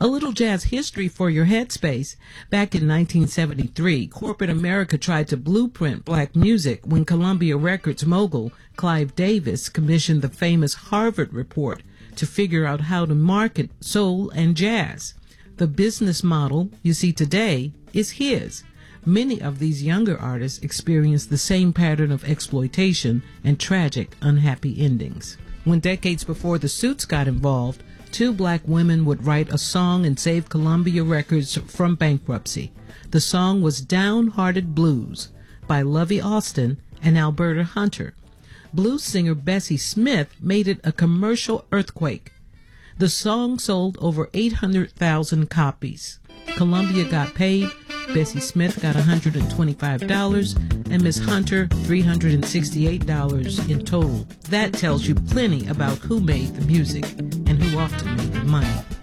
A little jazz history for your headspace. Back in 1973, corporate America tried to blueprint black music when Columbia Records mogul Clive Davis commissioned the famous Harvard Report to figure out how to market soul and jazz. The business model you see today is his. Many of these younger artists experienced the same pattern of exploitation and tragic, unhappy endings. When decades before the Suits got involved, two black women would write a song and save Columbia Records from bankruptcy. The song was Downhearted Blues by Lovey Austin and Alberta Hunter. Blues singer Bessie Smith made it a commercial earthquake. The song sold over 800,000 copies. Columbia got paid, Bessie Smith got $125, and Miss Hunter $368 in total. That tells you plenty about who made the music and who often made the money.